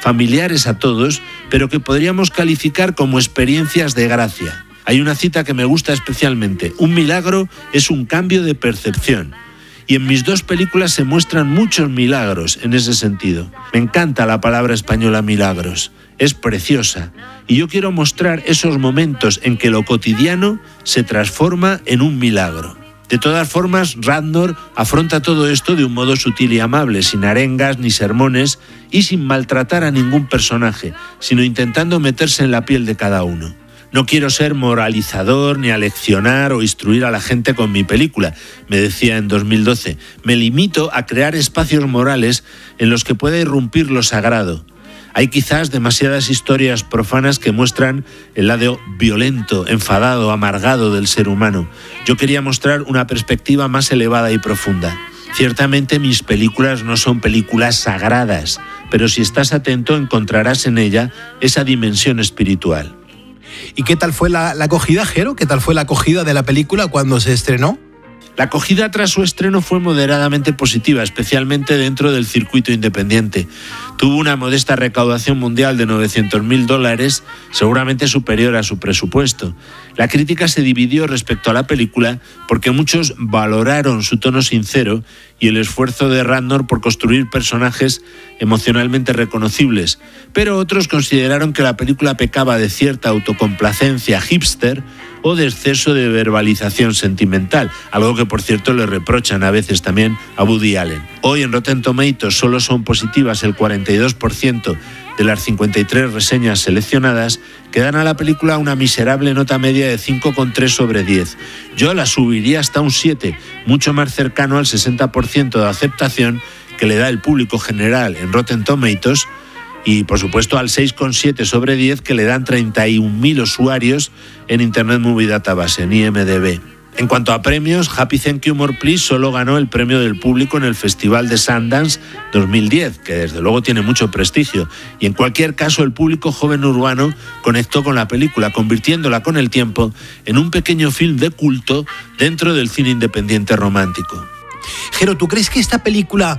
familiares a todos, pero que podríamos calificar como experiencias de gracia. Hay una cita que me gusta especialmente: un milagro es un cambio de percepción. Y en mis dos películas se muestran muchos milagros en ese sentido. Me encanta la palabra española milagros, es preciosa. Y yo quiero mostrar esos momentos en que lo cotidiano se transforma en un milagro. De todas formas, Radnor afronta todo esto de un modo sutil y amable, sin arengas ni sermones y sin maltratar a ningún personaje, sino intentando meterse en la piel de cada uno. No quiero ser moralizador ni aleccionar o instruir a la gente con mi película, me decía en 2012. Me limito a crear espacios morales en los que pueda irrumpir lo sagrado. Hay quizás demasiadas historias profanas que muestran el lado violento, enfadado, amargado del ser humano. Yo quería mostrar una perspectiva más elevada y profunda. Ciertamente mis películas no son películas sagradas, pero si estás atento encontrarás en ella esa dimensión espiritual. ¿Y qué tal fue la acogida, Jero? ¿Qué tal fue la acogida de la película cuando se estrenó? La acogida tras su estreno fue moderadamente positiva, especialmente dentro del circuito independiente. Tuvo una modesta recaudación mundial de $900.000, seguramente superior a su presupuesto. La crítica se dividió respecto a la película porque muchos valoraron su tono sincero y el esfuerzo de Radnor por construir personajes emocionalmente reconocibles, pero otros consideraron que la película pecaba de cierta autocomplacencia hipster o de exceso de verbalización sentimental, algo que por cierto le reprochan a veces también a Woody Allen. Hoy en Rotten Tomatoes solo son positivas el 42% de las 53 reseñas seleccionadas, que dan a la película una miserable nota media de 5,3 sobre 10. Yo la subiría hasta un 7, mucho más cercano al 60% de aceptación que le da el público general en Rotten Tomatoes, y por supuesto al 6,7 sobre 10 que le dan 31.000 usuarios en Internet Movie Database, en IMDb. En cuanto a premios, Happy Thank You More Please solo ganó el premio del público en el Festival de Sundance 2010, que desde luego tiene mucho prestigio, y en cualquier caso el público joven urbano conectó con la película, convirtiéndola con el tiempo en un pequeño film de culto dentro del cine independiente romántico. Jero, ¿tú crees que esta película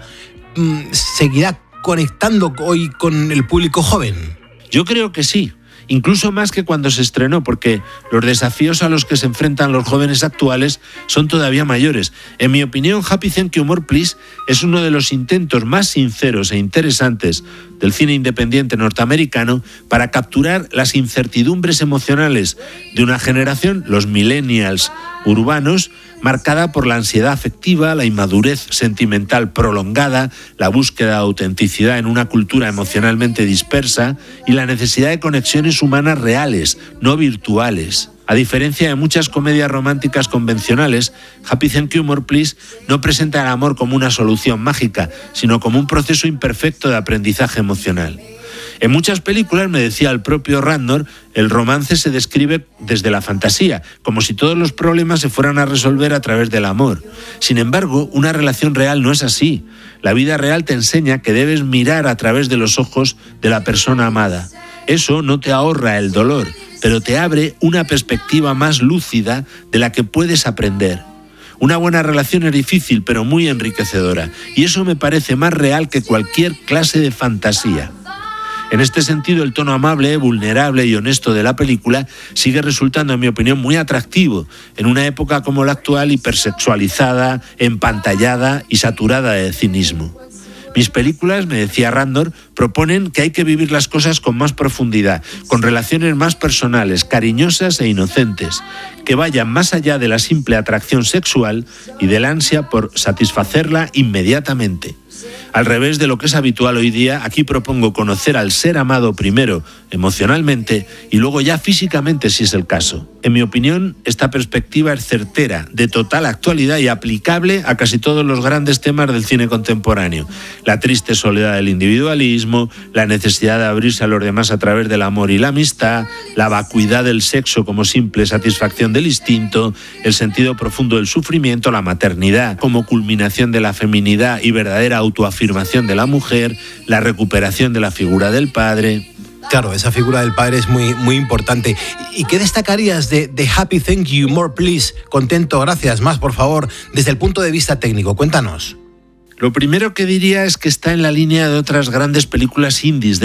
seguirá conectando hoy con el público joven? Yo creo que sí, incluso más que cuando se estrenó, porque los desafíos a los que se enfrentan los jóvenes actuales son todavía mayores. En mi opinión, Happy Thank You More Please es uno de los intentos más sinceros e interesantes del cine independiente norteamericano para capturar las incertidumbres emocionales de una generación, los millennials urbanos, marcada por la ansiedad afectiva, la inmadurez sentimental prolongada, la búsqueda de autenticidad en una cultura emocionalmente dispersa y la necesidad de conexiones humanas reales, no virtuales. A diferencia de muchas comedias románticas convencionales, Happy Thank You More Please no presenta el amor como una solución mágica, sino como un proceso imperfecto de aprendizaje emocional. En muchas películas, me decía el propio Radnor, el romance se describe desde la fantasía, como si todos los problemas se fueran a resolver a través del amor. Sin embargo, una relación real no es así. La vida real te enseña que debes mirar a través de los ojos de la persona amada. Eso no te ahorra el dolor, pero te abre una perspectiva más lúcida de la que puedes aprender. Una buena relación es difícil, pero muy enriquecedora, y eso me parece más real que cualquier clase de fantasía. En este sentido, el tono amable, vulnerable y honesto de la película sigue resultando, en mi opinión, muy atractivo en una época como la actual, hipersexualizada, empantallada y saturada de cinismo. Mis películas, me decía Radnor, proponen que hay que vivir las cosas con más profundidad, con relaciones más personales, cariñosas e inocentes, que vayan más allá de la simple atracción sexual y del ansia por satisfacerla inmediatamente. Al revés de lo que es habitual hoy día, aquí propongo conocer al ser amado primero emocionalmente y luego ya físicamente si es el caso. En mi opinión, esta perspectiva es certera, de total actualidad y aplicable a casi todos los grandes temas del cine contemporáneo. La triste soledad del individualismo, la necesidad de abrirse a los demás a través del amor y la amistad, la vacuidad del sexo como simple satisfacción del instinto, el sentido profundo del sufrimiento, la maternidad como culminación de la feminidad y verdadera autoafirmación de la mujer, la recuperación de la figura del padre. Claro, esa figura del padre es muy, muy importante. ¿Y qué destacarías de Happy Thank You More Please? Contento, gracias, más por favor, desde el punto de vista técnico, cuéntanos. Lo primero que diría es que está en la línea de otras grandes películas indies